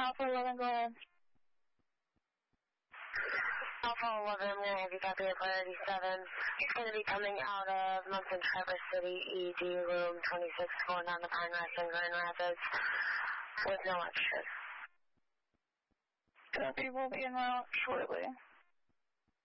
Alpha 11, go ahead. Alpha 11, I'm going to have you copy of 37. It's going to be coming out of Mountain Traverse City, ED room 26, going down to Pine Rest and Grand Rapids with no extras. Copy, will be en route shortly.